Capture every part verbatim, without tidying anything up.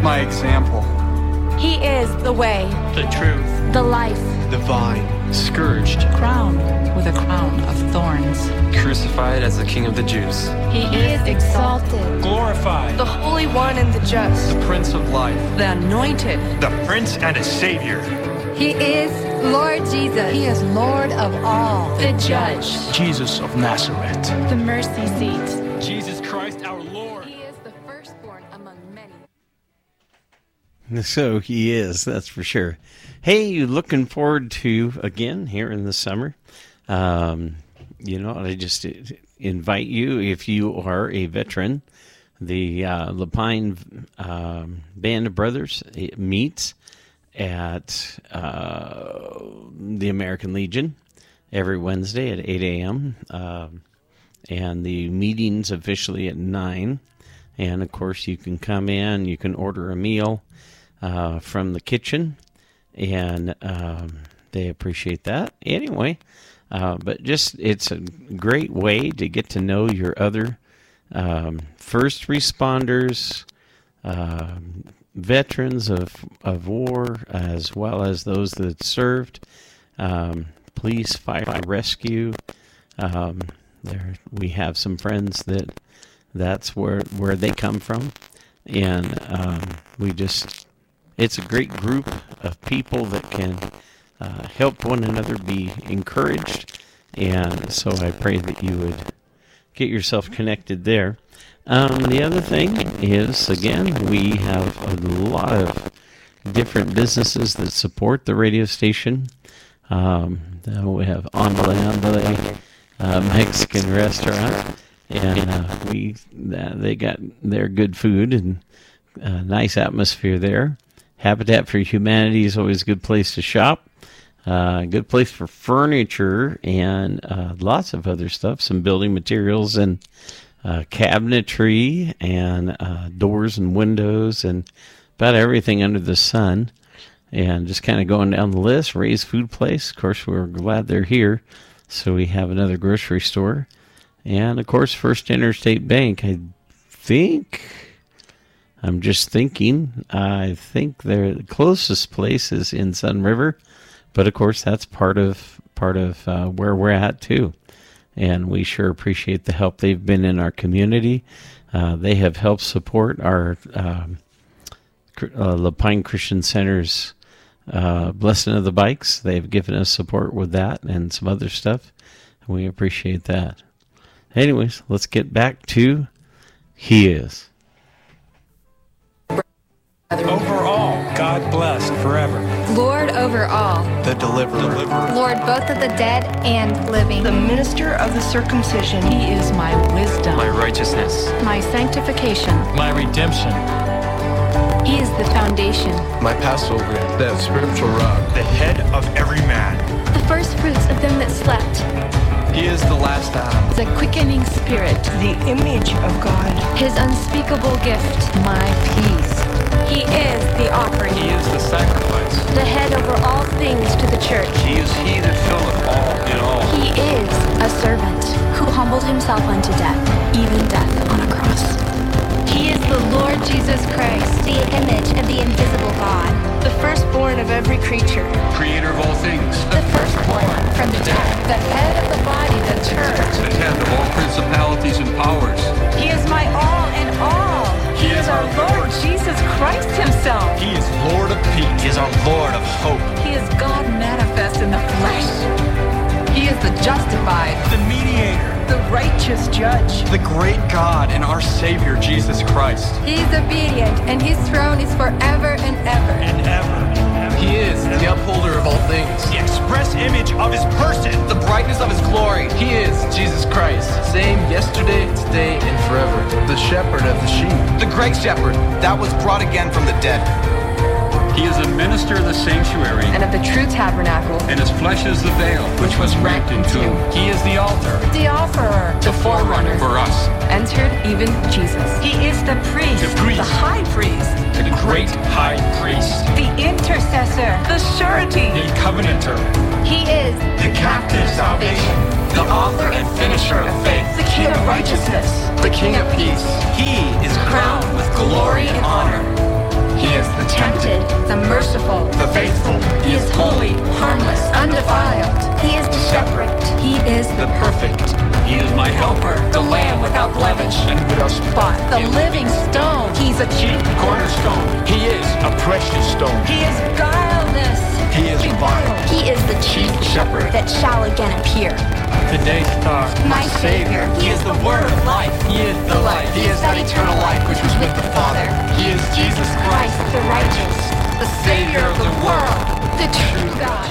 my example. He is the way, the truth, the life, the vine, scourged, crowned with a crown of thorns, crucified as the King of the Jews. He, he is exalted, glorified, the Holy One and the Just, the Prince of Life, the Anointed, the Prince and a Savior. He is Lord Jesus. He is Lord of all, the Judge, Jesus of Nazareth, the mercy seat, Jesus Christ our Lord. He is the firstborn among many. So he is, that's for sure. Hey, looking forward to, again, here in the summer. Um, you know, I just invite you, if you are a veteran, the uh, Lapine um, Band of Brothers, it meets at uh, the American Legion every Wednesday at eight a.m. Uh, and the meeting's officially at nine. And, of course, you can come in, you can order a meal uh, from the kitchen, and um, they appreciate that. Anyway, uh, but just it's a great way to get to know your other um, first responders, uh, veterans of, of war, as well as those that served, um, police, fire, rescue. Um, there, we have some friends that that's where where they come from, and um, we just it's a great group of people that can uh, help one another be encouraged, and so I pray that you would get yourself connected there. Um, the other thing is, again, we have a lot of different businesses that support the radio station. Um, we have Hambre, uh, Mexican restaurant, and uh, we uh, they got their good food and uh, nice atmosphere there. Habitat for Humanity is always a good place to shop. Uh, good place for furniture and uh, lots of other stuff, some building materials and uh, cabinetry and uh, doors and windows and about everything under the sun. And just kind of going down the list, Ray's Food Place. Of course, we're glad they're here. So we have another grocery store. And, of course, First Interstate Bank. I think, I'm just thinking, I think their closest place is in Sun River. But, of course, that's part of part of uh, where we're at, too. And we sure appreciate the help they've been in our community. Uh, they have helped support our um, uh, Lapine Christian Center's uh, Blessing of the Bikes. They've given us support with that and some other stuff. And we appreciate that. Anyways, let's get back to He Is. Overall, God blessed forever. Lord over all, the deliverer, deliverer. Lord both of the dead and living, the minister of the circumcision. He is my wisdom, my righteousness, my sanctification, my redemption. He is the foundation, my Passover, that spiritual rock, the head of every man, the first fruits of them that slept. He is the last Adam, the quickening spirit, the image of God, his unspeakable gift, my peace. He is the offering. He is the sacrifice. The head over all things to the church. He is he that filleth all in all. He is a servant who humbled himself unto death, even death on a cross. He is the Lord Jesus Christ, the image of the invisible God, the firstborn of every creature, creator of all things, the firstborn from the dead, the head of the body, the church, the head of all principalities and powers. He is my all in all. He, he is our Lord Jesus Christ himself. He is Lord of peace. He is our Lord of hope. He is God manifest in the flesh. He is the justified, the mediator, the righteous judge, the great God and our Savior, Jesus Christ. He is obedient, and his throne is forever and ever. And ever. He is the upholder of all things, the express image of his person, the brightness of his glory. He is Jesus Christ, same yesterday, today, and forever. The shepherd of the sheep, the great shepherd that was brought again from the dead. He is a minister of the sanctuary and of the true tabernacle, and his flesh is the veil which was rent in two. He is the altar, the offerer, the forerunner for us. Entered even Jesus. He is the priest, the, priest, the high priest, the great high priest, the intercessor, the surety, the covenanter. He is the captain of salvation, the author and finisher of faith, the king of righteousness, the king of peace. He is crowned with glory and honor. without blemish and without spot. The living stone. He's a chief cornerstone. He is a precious stone. He is guileless. He is vile. He is the chief shepherd that shall again appear. The day star. My Savior. He is the word of life. He is the light. He is that eternal life which was with the Father. He is Jesus Christ, Christ the righteous, the Savior of the world. the true God.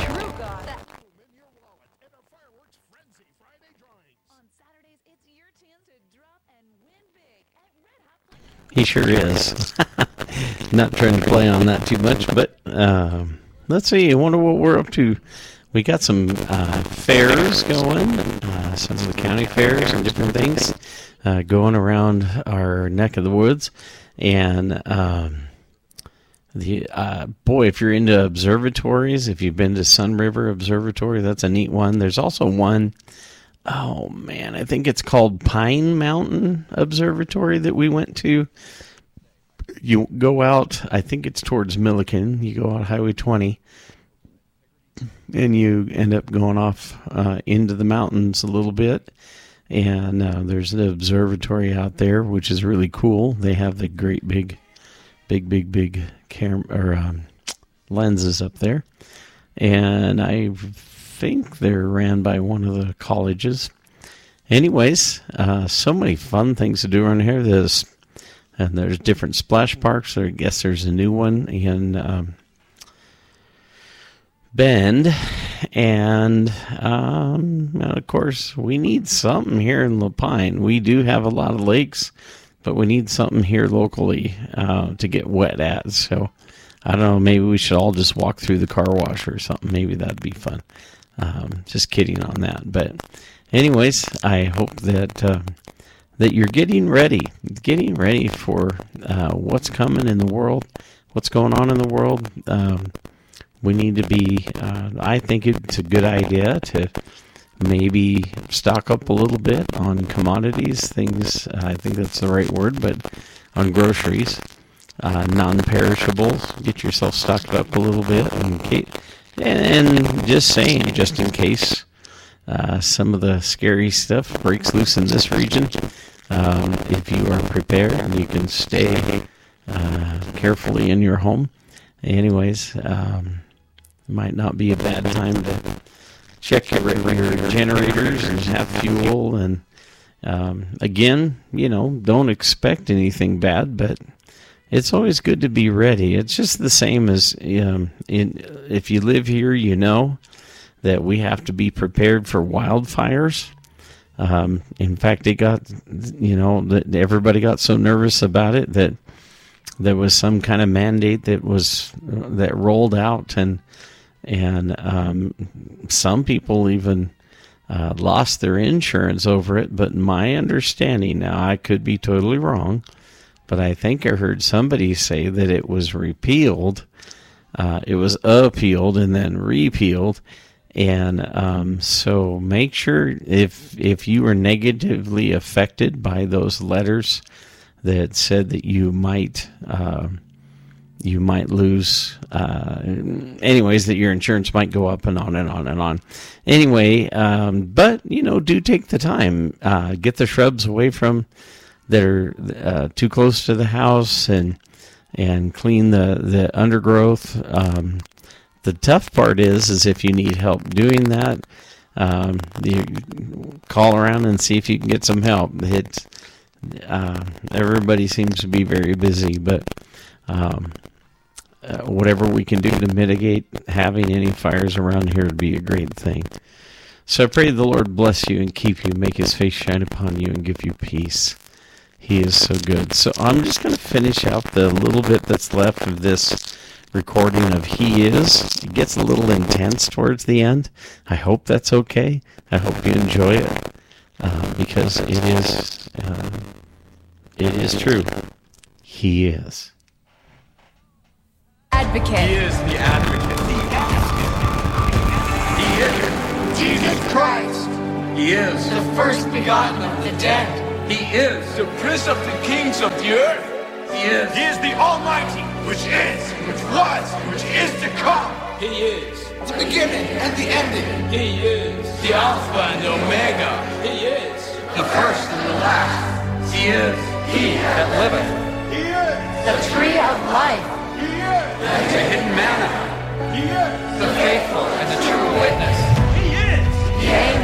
He sure is. Not trying to play on that too much, but um, let's see. I wonder what we're up to. We got some uh, fairs going, uh, some of the county fairs and different things uh, going around our neck of the woods. And um, the uh, boy, if you're into observatories, if you've been to Sun River Observatory, that's a neat one. There's also one. Oh, man, I think it's called Pine Mountain Observatory that we went to. You go out, I think it's towards Milliken. You go out Highway twenty, and you end up going off uh, into the mountains a little bit. And uh, there's an observatory out there, which is really cool. They have the great big, big, big, big cam- or um, lenses up there. And I think they're ran by one of the colleges. Anyways, uh, so many fun things to do around here. There's and there's different splash parks. I guess there's a new one in um, Bend, and um, and of course we need something here in Lapine. We do have a lot of lakes, but we need something here locally uh, to get wet at. So I don't know. Maybe we should all just walk through the car wash or something. Maybe that'd be fun. Um, just kidding on that. But anyways, I hope that uh, that you're getting ready, getting ready for uh, what's coming in the world, what's going on in the world. Um, we need to be, uh, I think it's a good idea to maybe stock up a little bit on commodities, things, uh, I think that's the right word, but on groceries, uh, non-perishables. Get yourself stocked up a little bit in case. And just saying, just in case uh, some of the scary stuff breaks loose in this region, um, if you are prepared, you can stay uh, carefully in your home. Anyways, um, might not be a bad time to check your, your generators and have fuel. And um, again, you know, don't expect anything bad, but it's always good to be ready. It's just the same as um, in, if you live here, you know that we have to be prepared for wildfires. Um, in fact, it got, you know, that everybody got so nervous about it that there was some kind of mandate that was that rolled out, and and um, some people even uh, lost their insurance over it. But my understanding, now I could be totally wrong, but I think I heard somebody say that it was repealed. Uh, it was appealed and then repealed. And um, so make sure if if you were negatively affected by those letters that said that you might uh, you might lose, uh, anyways, that your insurance might go up and on and on and on. Anyway, um, but you know, do take the time, uh, get the shrubs away from that are uh, too close to the house, and and clean the the undergrowth. Um, the tough part is is if you need help doing that, um, you call around and see if you can get some help. It's uh, everybody seems to be very busy, but um, uh, whatever we can do to mitigate having any fires around here would be a great thing. So I pray the Lord bless you and keep you, make His face shine upon you, and give you peace. He is so good. So I'm just going to finish out the little bit that's left of this recording of He Is. It gets a little intense towards the end. I hope that's okay. I hope you enjoy it, uh, because it is uh, it is true. He is. Advocate. He is the advocate. He is Jesus Christ. He is The first begotten of the dead. He is the Prince of the Kings of the earth. He is. He is the Almighty, which is, which was, which is to come. He is The beginning and the ending. He is the Alpha and the Omega. He is The first and the last. He is. He that liveth. He is. The tree of life. He is. The hidden manna. He is. The faithful and the true witness. He is. Amen.